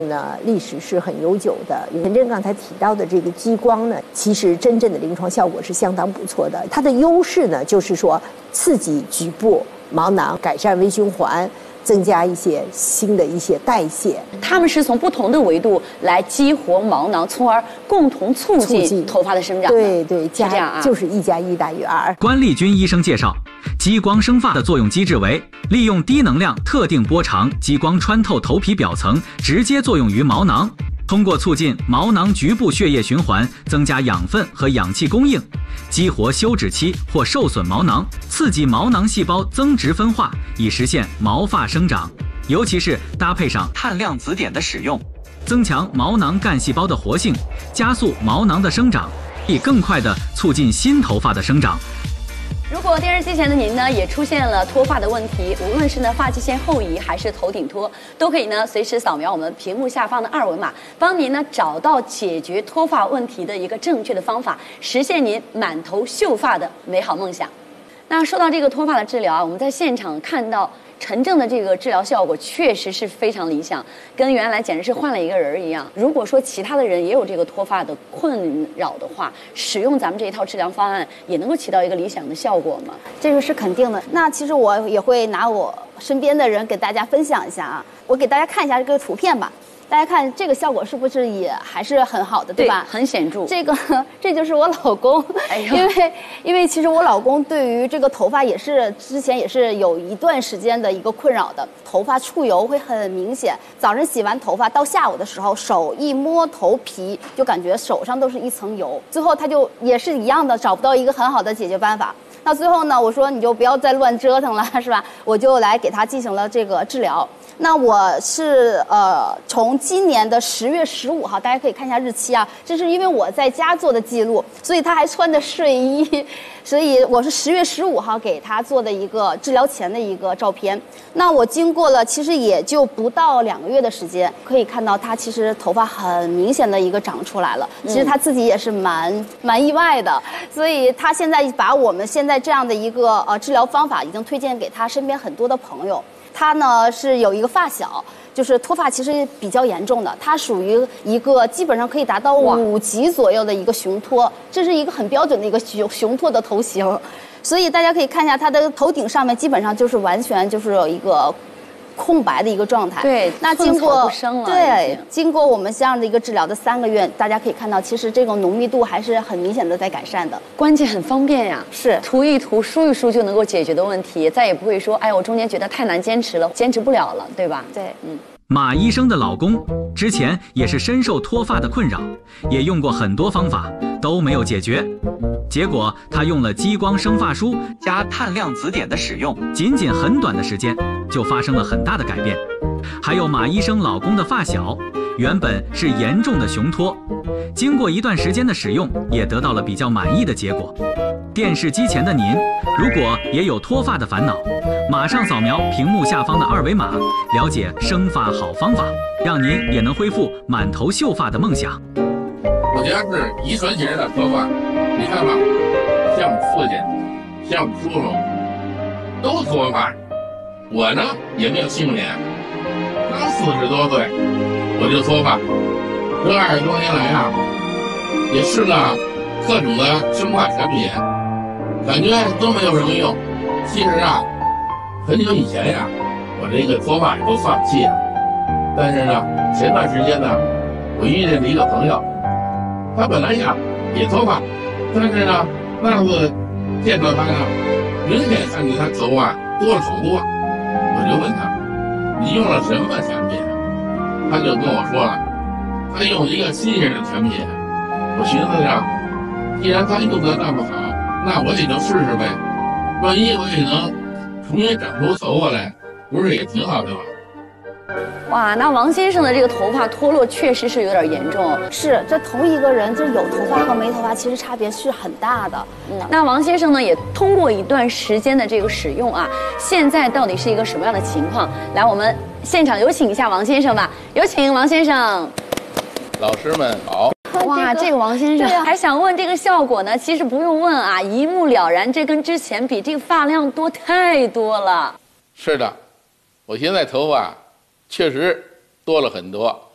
历史是很悠久的。陈真刚才提到的这个激光呢，其实真正的临床效果是相当不错的。它的优势呢，就是说刺激局部毛囊，改善微循环，增加一些新的一些代谢。 他们是从不同的维度来激活毛囊，从而共同促进头发的生长。 对， 这样啊， 就是1+1=2。 关丽君医生介绍，激光生发的作用机制为利用低能量特定波长激光穿透头皮表层，直接作用于毛囊，通过促进毛囊局部血液循环，增加养分和氧气供应，激活休止期或受损毛囊，刺激毛囊细胞增殖分化，以实现毛发生长。尤其是搭配上碳量子碘的使用，增强毛囊干细胞的活性，加速毛囊的生长，以更快地促进新头发的生长。 如果电视机前的您呢也出现了脱发的问题，无论是呢发际线后移还是头顶脱，都可以呢随时扫描我们屏幕下方的2维码，帮您呢找到解决脱发问题的一个正确的方法，实现您满头秀发的美好梦想。那说到这个脱发的治疗啊，我们在现场看到陈正的这个治疗效果确实是非常理想，跟原来简直是换了一个人一样。如果说其他的人也有这个脱发的困扰的话，使用咱们这一套治疗方案也能够起到一个理想的效果吗？ 这个是肯定的。那其实我也会拿我身边的人给大家分享一下啊，我给大家看一下这个图片吧。大家看这个效果是不是也还是很好的，对吧？ 很显著。 这就是我老公，因为其实我老公对于这个头发也是之前也是有一段时间的一个困扰的，头发出油会很明显。早上洗完头发到下午的时候，手一摸头皮就感觉手上都是一层油。最后他就也是一样的，找不到一个很好的解决办法。那最后呢，我说你就不要再乱折腾了，是吧？我就来给他进行了这个治疗。那我是从今年的10月15号，大家可以看一下日期啊，这是因为我在家做的记录，所以他还穿着睡衣，所以我是10月15号给他做的一个治疗前的一个照片。那我经过了其实也就不到2个月的时间，可以看到他其实头发很明显的一个长出来了，其实他自己也是蛮意外的，所以他现在把我们现在这样的一个治疗方法已经推荐给他身边很多的朋友。他呢是有一个发小，就是脱发其实比较严重的，他属于一个基本上可以达到5级左右的一个雄脱，这是一个很标准的一个雄脱的头型，所以大家可以看一下他的头顶上面基本上就是完全就是有一个空白的一个状态。 对， 那经过我们这样的一个治疗的3个月，大家可以看到，其实这种浓密度还是很明显的在改善的。 关键很方便呀， 是涂一涂、梳一梳就能够解决的问题，再也不会说，哎，我中间觉得太难坚持了，坚持不了了，对吧？ 对， 马医生的老公之前也是深受脱发的困扰，也用过很多方法都没有解决。结果他用了激光生发梳加碳量子碘的使用，仅很短的时间就发生了很大的改变。还有马医生老公的发小，原本是严重的雄脱，经过一段时间的使用，也得到了比较满意的结果。电视机前的您，如果也有脱发的烦恼，马上扫描屏幕下方的2维码，了解生发好方法，让您也能恢复满头秀发的梦想。 我家是遗传型的脱发，你看吧，像父亲，像叔叔，都脱发。我呢也没有幸免，刚40多岁我就脱发，这20多年来啊，也试了各种的生发产品，感觉都没有什么用。其实啊，很久以前呀，我这个脱发也都放弃了。但是呢，前段时间呢，我遇见了一个朋友，他本来呀也脱发，但是呢，那次见到他呢，明显看见他头发多了好多。我就问他，你用了什么产品？他就跟我说了，他用一个新型的产品。我寻思着，既然他用的那么好，那我也就试试呗。万一我也能重新长出头发来，不是也挺好的吗？ 哇，那王先生的这个头发脱落确实是有点严重。 是，这同一个人，就是有头发和没头发，其实差别是很大的。 那王先生呢，也通过一段时间的这个使用啊，现在到底是一个什么样的情况？来，我们现场有请一下王先生吧，有请王先生。 老师们好。 哇，这个王先生还想问这个效果呢，其实不用问啊，一目了然，这跟之前比，这个发量多太多了。 是的，我现在头发确实多了很多。